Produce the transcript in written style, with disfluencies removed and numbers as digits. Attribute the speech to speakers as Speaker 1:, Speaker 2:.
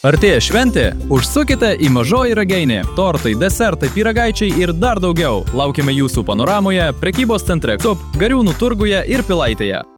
Speaker 1: Artėja šventė? Užsukite į Mažoji Ragainė. Tortai, desertai, pyragaičiai ir dar daugiau. Laukiame jūsų Panoramoje, prekybos centre Cup, Gariūnų turguje ir Pilaitėje.